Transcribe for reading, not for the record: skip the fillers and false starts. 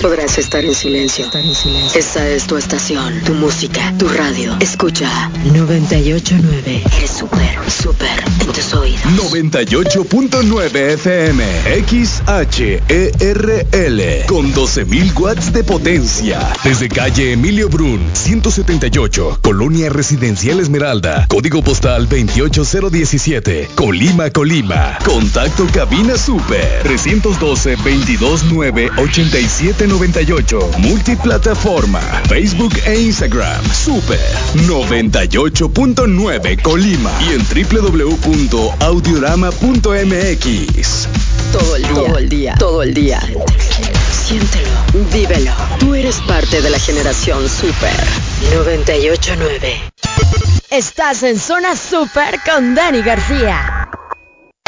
podrás estar en silencio. Esta es tu estación, tu música, tu radio. Escucha 98.9. Eres súper en tus oídos. 98.9 FM XHERL con 12.000 watts de potencia. Desde calle Emilio Brun, 178, Colonia Residencial Esmeralda, código postal 28017, Colima. Contacto cabina super 312-229-8798. Multiplataforma, Facebook e Instagram. Super 98.9 Colima y en www.audiorama.mx. Todo el día. Siéntelo, vívelo. Tú eres parte de la generación Super 98.9. Estás en Zona Super con Dani García.